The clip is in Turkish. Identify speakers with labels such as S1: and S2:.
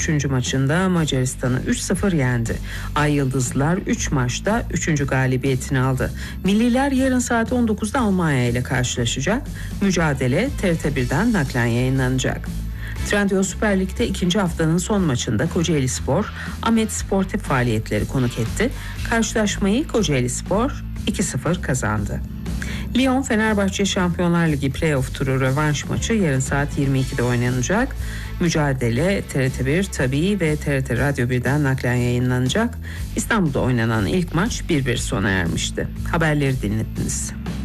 S1: 3. maçında Macaristan'ı 3-0 yendi. Ay Yıldızlılar 3 maçta 3. galibiyetini aldı. Milliler yarın saat 19'da Almanya ile karşılaşacak. Mücadele TRT1'den naklen yayınlanacak. Trendyol Süper Lig'de 2. haftanın son maçında Kocaelispor, Ahmet Sportif faaliyetleri konuk etti. Karşılaşmayı Kocaelispor 2-0 kazandı. Lyon Fenerbahçe Şampiyonlar Ligi Playoff turu rövanş maçı yarın saat 22'de oynanacak. Mücadele TRT1 Tabii ve TRT Radyo 1'den naklen yayınlanacak. İstanbul'da oynanan ilk maç 1-1 sona ermişti. Haberleri dinlediniz.